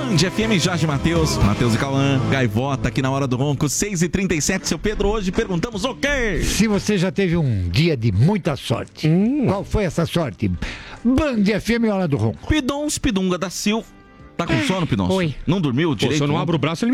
Band FM, Jorge Matheus e Cauã, Gaivota aqui na Hora do Ronco, 6h37. Seu Pedro, hoje perguntamos o quê? Se você já teve um dia de muita sorte, qual foi essa sorte? Band FM, Hora do Ronco. Pidons Pidunga da Silva. Tá com sono, Pidons? Oi. Não dormiu direito? Se eu não abro o braço, ele